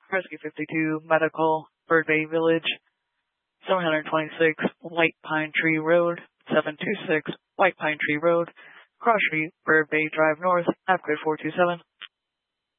Rescue 52, Medical, Bird Bay Village, 726 White Pine Tree Road, 726 White Pine Tree Road, Cross Street, Bird Bay Drive North, Appgrid 427.